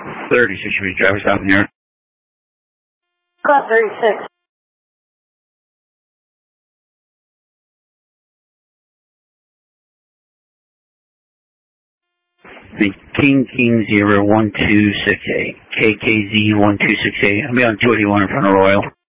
36 should be driver stop in here. Got 36. The King 01268, KKZ 1268. I'll be on 281 in front of Royal.